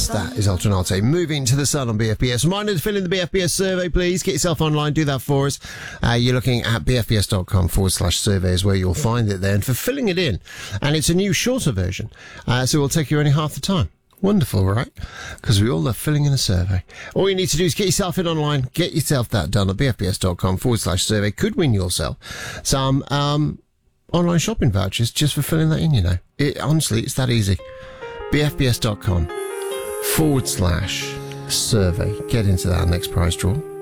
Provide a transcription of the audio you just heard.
That is Alternate. Moving to the Sun on BFBS. Reminder to fill in the BFBS survey, please. Get yourself online. Do that for us. You're looking at bfbs.com/survey is where you'll find it there. And for filling it in, and it's a new shorter version, so it'll take you only half the time. Wonderful, right? Because we all love filling in a survey. All you need to do is get yourself in online, get yourself that done at bfbs.com/survey. Could win yourself some online shopping vouchers just for filling that in, you know. Honestly, it's that easy. bfbs.com/survey. Get into that next prize draw.